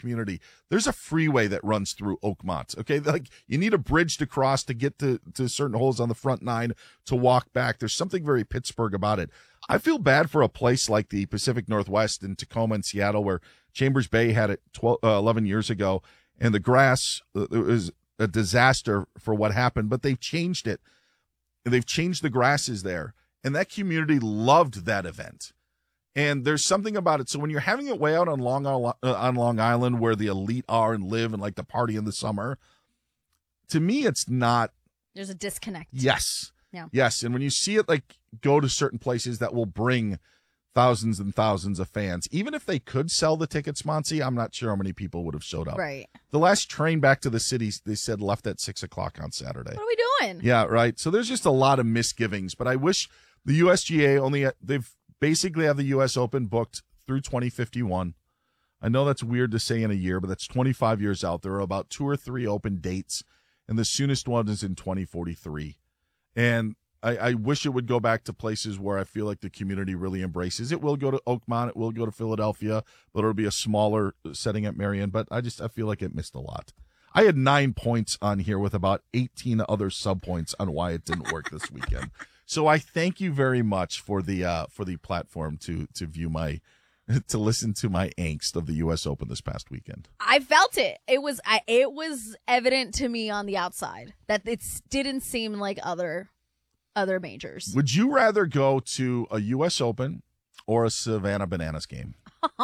community. There's a freeway that runs through Oakmont. Okay, like you need a bridge to cross to get to certain holes on the front nine to walk back. There's something very Pittsburgh about it. I feel bad for a place like the Pacific Northwest in Tacoma and Seattle, where Chambers Bay had it 11 years ago, and the grass it was a disaster for what happened. But they've changed it. They've changed the grasses there, and that community loved that event. And there's something about it. So when you're having it way out on Long Island, where the elite are and live, and like the party in the summer, to me, it's not. There's a disconnect. Yes. Yeah. Yes. And when you see it like go to certain places that will bring thousands and thousands of fans, even if they could sell the tickets, Monty, I'm not sure how many people would have showed up. Right. The last train back to the city, they said, left at 6:00 on Saturday. What are we doing? Yeah, right. So there's just a lot of misgivings, but I wish the USGA they've basically have the U.S. Open booked through 2051. I know that's weird to say in a year, but that's 25 years out. There are about 2 or 3 open dates, and the soonest one is in 2043. And I wish it would go back to places where I feel like the community really embraces. It will go to Oakmont. It will go to Philadelphia, but it'll be a smaller setting at Marion. But I feel like it missed a lot. I had 9 points on here with about 18 other sub-points on why it didn't work this weekend. So I thank you very much for the platform to view to listen to my angst of the U.S. Open this past weekend. I felt it. It was evident to me on the outside that it didn't seem like other majors. Would you rather go to a U.S. Open or a Savannah Bananas game?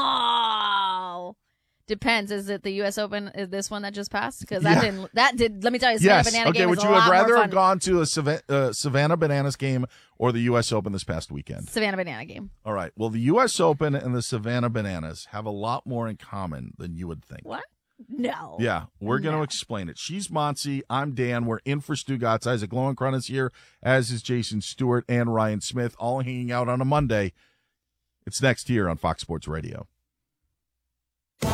Oh, depends. Is it the U.S. Open? Is this one that just passed? Because Yeah. that did. Let me tell you, Yes. Savannah Banana Okay. game Would is you a lot have more rather fun. have gone to a Savannah Bananas game or the U.S. Open this past weekend? Savannah Banana game. All right. Well, the U.S. Open and the Savannah Bananas have a lot more in common than you would think. What? No. Yeah, we're going to No. explain it. She's Monty. I'm Dan. We're in for Stugatz. Isaac Lowenkron is here, as is Jason Stewart and Ryan Smith, all hanging out on a Monday. It's next here on Fox Sports Radio. Di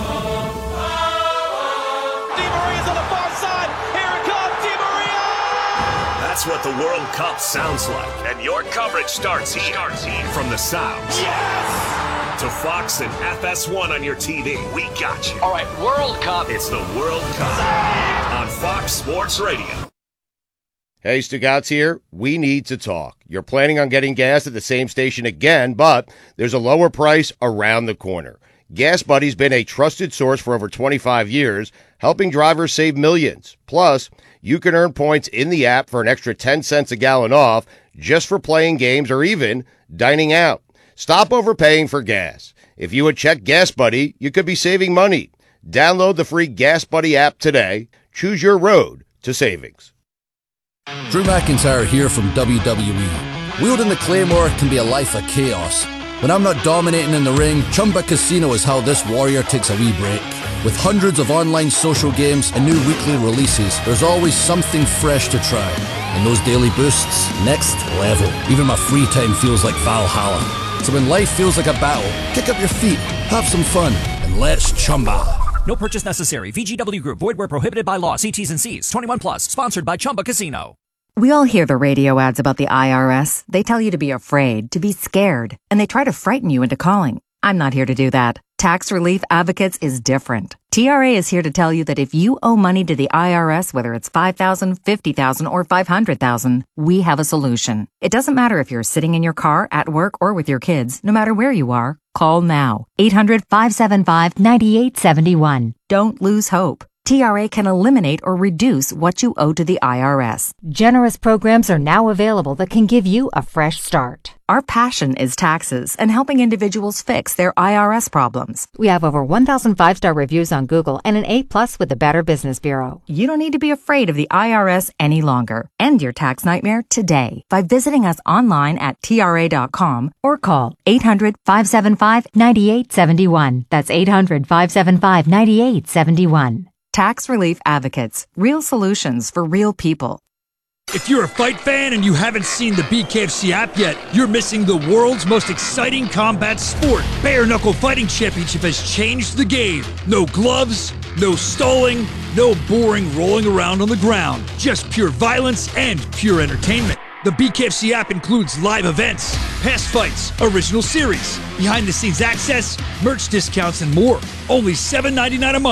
Maria's on the far side. Here it comes, Di Maria! That's what the World Cup sounds like. And your coverage starts here. From the sounds Yes! to Fox and FS1 on your TV. We got you. All right, World Cup. It's the World Cup on Fox Sports Radio. Hey, Stugatz here. We need to talk. You're planning on getting gas at the same station again, but there's a lower price around the corner. Gas Buddy's been a trusted source for over 25 years, helping drivers save millions. Plus, you can earn points in the app for an extra 10 cents a gallon off just for playing games or even dining out. Stop overpaying for gas. If you would check Gas Buddy, you could be saving money. Download the free Gas Buddy app today. Choose your road to savings. Drew McIntyre here from WWE. Wielding the Claymore can be a life of chaos. When I'm not dominating in the ring, Chumba Casino is how this warrior takes a wee break. With hundreds of online social games and new weekly releases, there's always something fresh to try. And those daily boosts, next level. Even my free time feels like Valhalla. So when life feels like a battle, kick up your feet, have some fun, and let's Chumba. No purchase necessary. VGW Group. Void where prohibited by law. See T's and C's. 21 plus. Sponsored by Chumba Casino. We all hear the radio ads about the IRS. They tell you to be afraid, to be scared, and they try to frighten you into calling. I'm not here to do that. Tax Relief Advocates is different. TRA is here to tell you that if you owe money to the IRS, whether it's $5,000, $50,000, or $500,000, we have a solution. It doesn't matter if you're sitting in your car, at work, or with your kids. No matter where you are, call now. 800-575-9871. Don't lose hope. TRA can eliminate or reduce what you owe to the IRS. Generous programs are now available that can give you a fresh start. Our passion is taxes and helping individuals fix their IRS problems. We have over 1,000 5-star reviews on Google and an A+ with the Better Business Bureau. You don't need to be afraid of the IRS any longer. End your tax nightmare today by visiting us online at TRA.com or call 800-575-9871. That's 800-575-9871. Tax Relief Advocates. Real solutions for real people. If you're a fight fan and you haven't seen the BKFC app yet, you're missing the world's most exciting combat sport. Bare Knuckle Fighting Championship has changed the game. No gloves, no stalling, no boring rolling around on the ground. Just pure violence and pure entertainment. The BKFC app includes live events, past fights, original series, behind-the-scenes access, merch discounts, and more. Only $7.99 a month.